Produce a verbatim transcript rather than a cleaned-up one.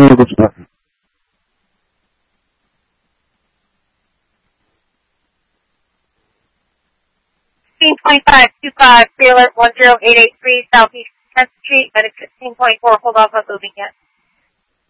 any of this stuff. fifteen twenty-five two five, Sailor one zero eight eight three, Southeast tenth Street, that is fifteen twenty-four, hold off on moving yet.